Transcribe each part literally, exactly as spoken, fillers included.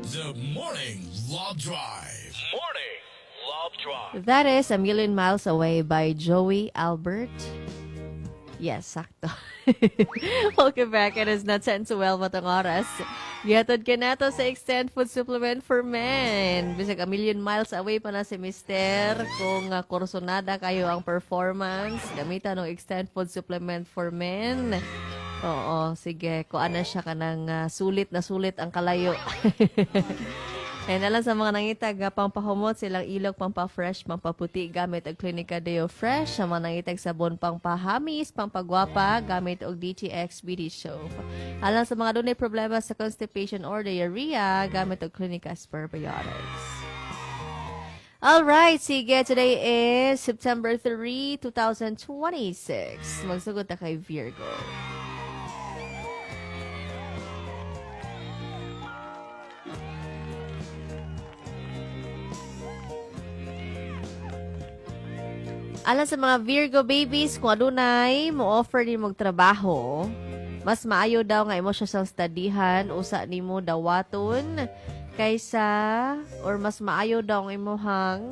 The Morning Love Drive. Morning Love Drive. That is A Million Miles Away by Joey Albert. Yes, sakto. Welcome back. It is not ten to twelve matang oras. Gihatod ka na to sa Extend Food Supplement for Men. Bisag a million miles away pa na si Mister. Kung uh, kursonada kayo ang performance, gamitan ng Extend Food Supplement for Men. Oo, sige. Kung ano siya ka ng uh, sulit na sulit ang kalayo. And alam sa mga nangitag, uh, pampahumot silang ilog, pampafresh, pampaputi, gamit ang Clinica Deo Fresh. Sa mga nangitag sabon, pampahamis, pampagwapa, gamit og D T X Beauty Soap. Alam sa mga dunay problema sa constipation or diarrhea, gamit og Clinica Spermiotics. Alright, sige. Today is September third, twenty twenty-six. Magsugot na kay Virgo. Alam sa mga Virgo babies, kung adunay mo offer ni mong trabaho, mas maayo daw nga imo siya sa studyhan, usa nimo dawaton kaysa or mas maayo daw ang imuhang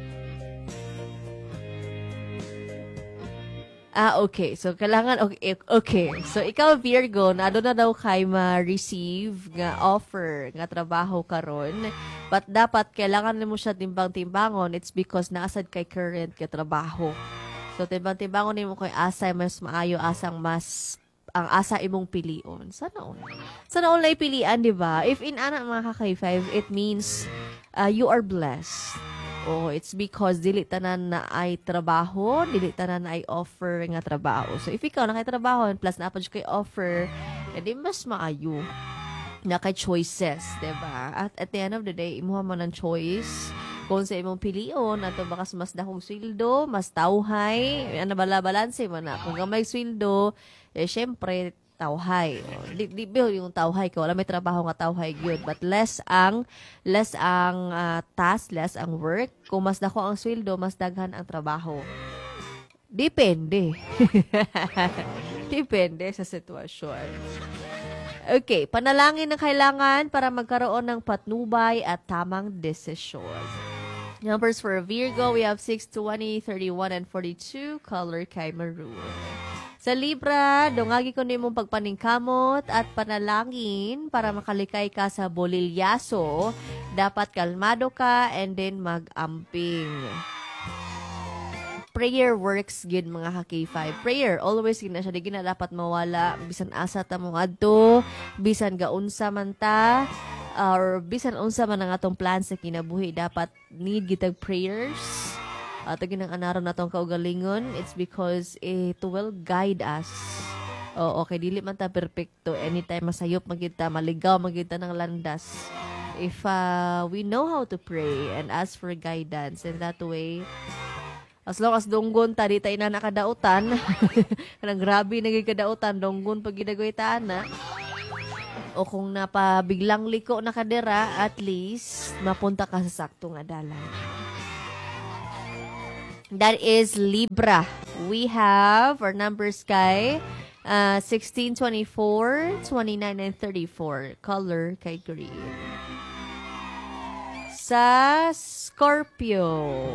Ah, okay. So, kailangan, okay. okay. So, ikaw, Virgo, na doon na daw kay ma-receive nga offer, nga trabaho karon. But dapat, kailangan mo siya timbang-timbangon. It's because naasad kay current ka trabaho. So, timbang-timbangon mo kay asa, mas maayo, asang mas ang asa imong pilion. Sana all. Sana all na pilian, di ba? If in anak mga kakay five, it means uh, you are blessed. Oh, it's because dili tanan na ay trabaho, dili tanan na ay offer nga trabaho. So if ikaw na kay trabaho plus na pa kay offer, edi mas maayo na kay choices, diba? At at the end of the day, imuha man ang choice kung sa imong pilion ato bakas mas dakong sweldo, mas tawhay, ano bala balanse man na. Kung gamay sweldo, eh syempre tawhay. Di, di ba yung tawhay ko? Wala may trabaho nga tawhay yun. But less ang, less ang uh, task, less ang work. Kung mas dako ang sweldo, mas daghan ang trabaho. Depende. Depende sa sitwasyon. Okay, panalangin na kailangan para magkaroon ng patnubay at tamang desisyon. Numbers for Virgo, we have six, twenty, thirty-one, and forty-two. Color kay maroon. Sa Libra, dungagi ko nimong pagpaningkamot at panalangin para makalikay ka sa bolilyaso. Dapat kalmado ka and then mag-amping. Prayer works good mga ka-K five. Prayer, always gina siya. Di gina dapat mawala. Bisan asa ta mong adto, bisan gaunsa man ta, or bisan unsa man ang atong plan sa kinabuhi. Dapat need gitag prayers. At uh, ginang anaron na itong kaugalingon, it's because it will guide us. O, okay, dili man ta perfecto. Anytime masayop magita, maligaw magita ng landas. If uh, we know how to pray and ask for guidance in that way, as long as dunggon ta, di tayo na nakadautan, kanang grabe naging kadautan, dunggon pag ginagawaitaan na, o kung napabiglang liko na kadera, at least, mapunta ka sa saktong adalan. That is Libra. We have our numbers kay uh, sixteen, twenty-four, twenty-nine, and thirty-four. Color kay green. Sa Scorpio,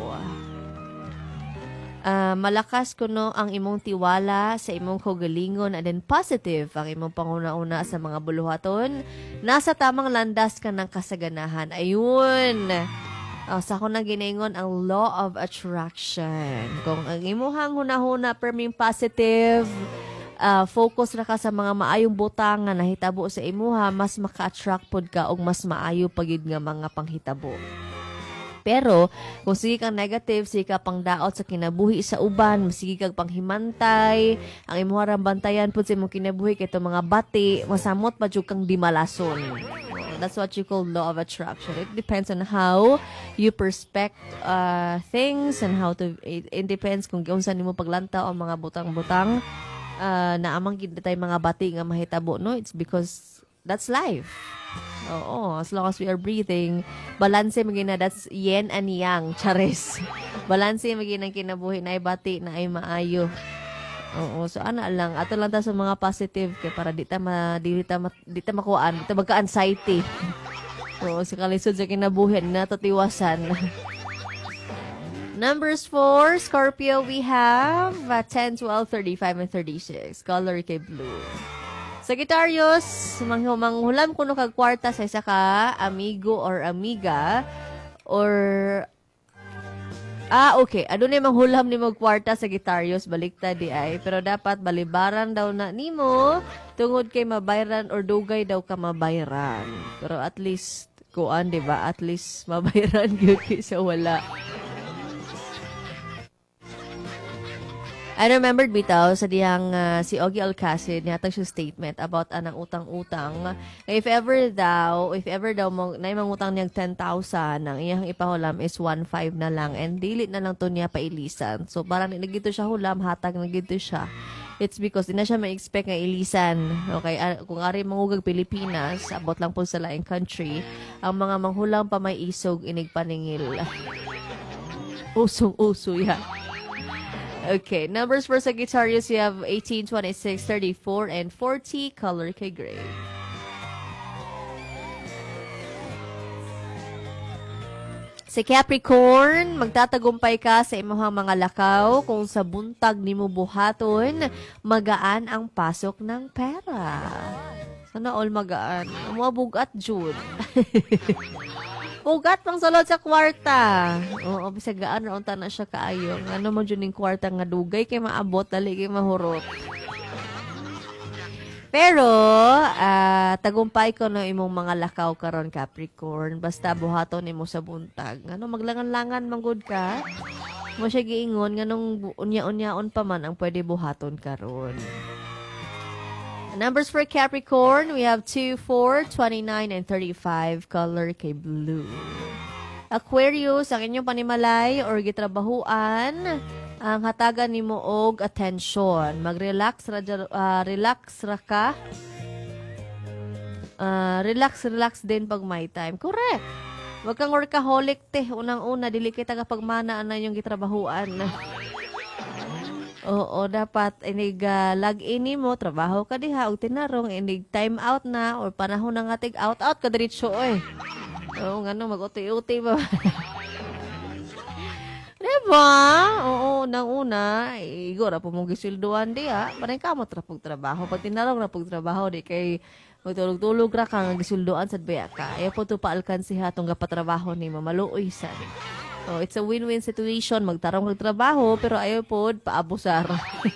uh, malakas kuno ang imong tiwala sa imong kaugalingon and then positive ang imong panguna-una sa mga buluhaton. Nasa tamang landas ka ng kasaganahan. Ayun. Uh, sa ako na ginaingon ang law of attraction. Kung ang imuhang hunahuna perming positive, uh, focus na ka sa mga maayong butang nga nahitabo sa imuha, mas maka-attract pod ka og mas maayo pagid nga mga panghitabo. Pero, kung sige kang negative, sige ka pang daot sa kinabuhi sa uban, sige kang panghimantay, ang imuharang bantayan po sa imong kinabuhi, kaya mga bati, masamot pa dyan kang dimalason. That's what you call law of attraction. It depends on how you perspect uh, things and how to, it, it depends kung kung saan mo paglanta o mga butang-butang uh, na amang tayo mga bati nga mahitabo, no? It's because that's life. Oo, as long as we are breathing, balanse magina, that's yin and yang, charis. Balanse magina kinabuhi na ay bati na ay maayo. Oo, so ana lang, ato lang ta sa mga positive kay para di ta ma di ta, ma, di ta makuan, di ta magka-anxiety. Oo, si kalisod sa kinabuhin na tatiwasan. Numbers four, Scorpio, we have uh, ten, twelve, thirty-five, and thirty-six. Color kay blue. Sagittarius, mang manghulam kuno kag kwarta sa isa ka amigo or amiga or ah okay, adun ni manghulam nimo kwarta sa Sagittarius, baliktad di ay, pero dapat balibaran daw na nimo tungod kay mabayran or dugay daw ka mabayran. Pero at least kuan di ba? At least mabayran gyud kaysa wala. I remembered bitaw sa diyang uh, si Ogie Alcacid niyatag siya statement about anang utang-utang. If ever daw, if ever daw mo na mangutang niyang ten thousand, ang iyang ipahulam is one five na lang and dili na lang to niya pailisan. So parang nagito siya hulam, hatag nagito siya. It's because di na siya ma-expect nga ilisan. Okay, uh, kung ari mangugag Pilipinas, abot lang po sa laing country, ang mga manghulam pa may isog inig paningil. Usong-uso yan. Okay, numbers for Sagittarius, you have eighteen, twenty-six, thirty-four, and forty. Color kay gray. Sa Capricorn, magtatagumpay ka sa imong mga lakaw kung sa buntag nimo buhaton, magaan ang pasok ng pera. Sana all magaan. Umuabugat jud. Ugat pang sulod sa kwarta. Oo, bisag gaan ra unta na siya kaayo. Ano mo jud ning kwarta nga dugay kay maabot dali kay mahurot. Pero uh, tagumpay ko na imong mga lakaw karon Capricorn. Basta buhaton nimo sa buntag. Ano maglangan-langan manggod ka? Mo siya giingon nganong unya-unyaon pa man ang pwede buhaton karon. Numbers for Capricorn, we have two, four, twenty-nine, and thirty-five. Color kay blue. Aquarius, ang inyong panimalay or gitrabahuan, ang hatagan nimo og attention. Mag-relax ra, uh, relax ra ka. Uh, relax, relax din pag may time. Correct. Wag kang workaholic te. Unang-una, dili kita kapag mana na yung gitrabahuan. Oo, dapat inig uh, log-in mo, trabaho ka diha, o tinarong, inig time out na, or panahon na nga tig out, out ka diretso, oy. Oo, nga no, mag-uti-uti ba? Diba? Oo, nang una, igora po mong gisilduan diha, panay ka mo trapog trabaho, pag tinarong na pag trabaho, di kay magtulog-tulog ra ka, nga gisilduan sa baya ka, ayaw po ito paalkansiha, itong kapatrabaho ni Mamaluoy sa oh, it's a win-win situation. Magtarong ng trabaho, pero ayaw po, paabusar.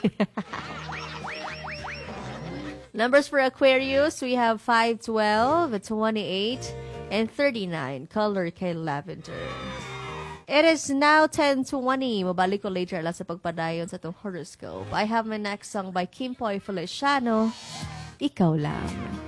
Numbers for Aquarius, we have five, twelve, twenty-eight, and thirty-nine. Color kay lavender. It is now ten twenty. Mabalik ko later lang sa pagpadayon sa itong horoscope. I have my next song by Kim Poy Feliciano. Ikaw lang.